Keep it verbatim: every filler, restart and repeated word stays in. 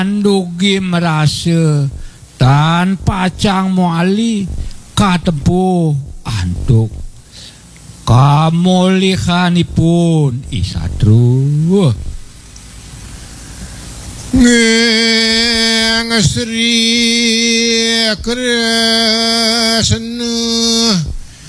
Dugi merasa tanpa cang muali katempuh antuk kamulihanipun Isatru Ngeng Sri Kresna